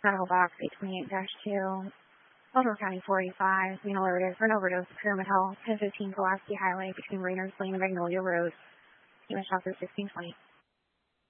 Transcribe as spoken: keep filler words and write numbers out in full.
Idaho Box eight twenty-eight dash two, Baltimore County four eighty-five, being alerted for an overdose of Pyramid Health, ten fifteen Pulaski Highway between Rayners Lane and Magnolia Road. Human Shopper sixteen twenty.